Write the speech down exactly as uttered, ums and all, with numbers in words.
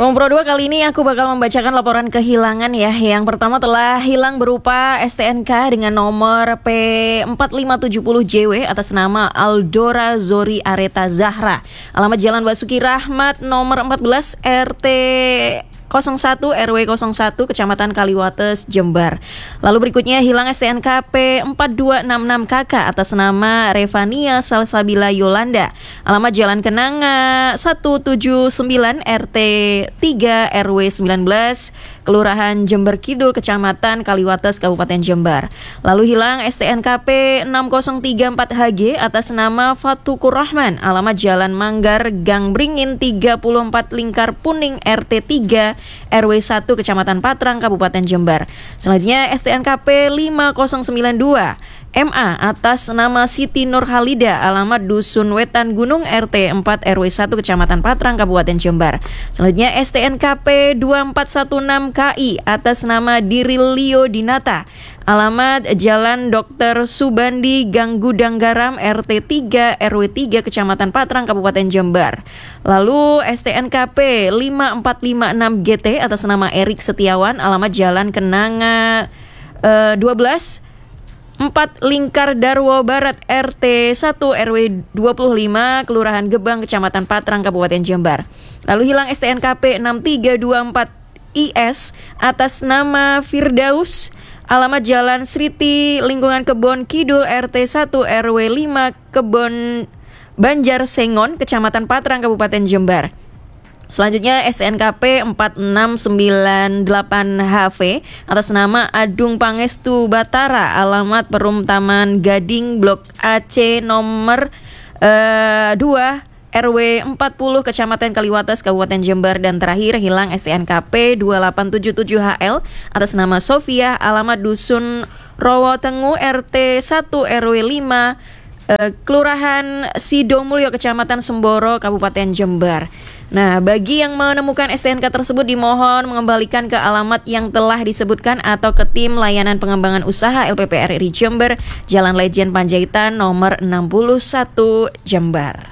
Kompro dua kali ini aku bakal membacakan laporan kehilangan ya. Yang pertama telah hilang berupa S T N K dengan nomor P empat lima tujuh nol J W atas nama Aldora Zori Areta Zahra. Alamat Jalan Basuki Rahmat nomor empat belas R T nol satu R W nol satu Kecamatan Kaliwates, Jember. Lalu berikutnya hilang S T N K P empat dua enam enam K K atas nama Revania Salsabila Yolanda. Alamat Jalan Kenanga seratus tujuh puluh sembilan R T tiga R W sembilan belas Kelurahan Jember Kidul, Kecamatan Kaliwates, Kabupaten Jember. Lalu hilang S T N K P enam nol tiga empat H G atas nama Fatukur Rahman. Alamat Jalan Manggar Gang Bringin tiga puluh empat Lingkar Puning R T tiga R W satu Kecamatan Patrang, Kabupaten Jember. Selanjutnya S T N K P lima nol sembilan dua M A atas nama Siti Nur Halida. Alamat Dusun Wetan Gunung R T empat R W satu Kecamatan Patrang, Kabupaten Jember. Selanjutnya S T N K P dua empat satu enam K I atas nama Dirilio Dinata. Alamat Jalan Dokter Subandi Gang Gudang Garam R T tiga R W tiga Kecamatan Patrang, Kabupaten Jember. Lalu S T N K P lima empat lima enam G T atas nama Erik Setiawan. Alamat Jalan Kenanga eh, dua belas empat Lingkar Darwo Barat R T satu R W dua puluh lima Kelurahan Gebang, Kecamatan Patrang, Kabupaten Jember. Lalu hilang S T N K P enam tiga dua empat I S atas nama Firdaus. Alamat Jalan Sriti Lingkungan Kebon Kidul R T satu R W lima Kebon Banjar Sengon, Kecamatan Patrang, Kabupaten Jember. Selanjutnya S T N K P empat enam sembilan delapan H V atas nama Adung Pangestu Batara. Alamat Perum Taman Gading Blok A C nomor uh, dua R W empat puluh Kecamatan Kaliwates, Kabupaten Jember. Dan terakhir hilang S T N K P dua delapan tujuh tujuh H L atas nama Sofia. Alamat Dusun Rowotengu R T satu R W lima eh, Kelurahan Sidomulyo, Kecamatan Semboro, Kabupaten Jember. Nah, bagi yang menemukan S T N K tersebut dimohon mengembalikan ke alamat yang telah disebutkan atau ke tim layanan pengembangan usaha L P P R R I Jember, Jalan Lejen Panjaitan nomor enam puluh satu, Jember.